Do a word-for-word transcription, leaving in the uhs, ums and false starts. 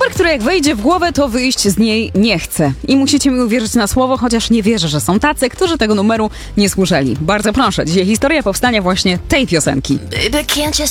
Numer, który jak wejdzie w głowę, to wyjść z niej nie chce. I musicie mi uwierzyć na słowo, chociaż nie wierzę, że są tacy, którzy tego numeru nie słyszeli. Bardzo proszę, dzisiaj historia powstania właśnie tej piosenki. Baby, can't you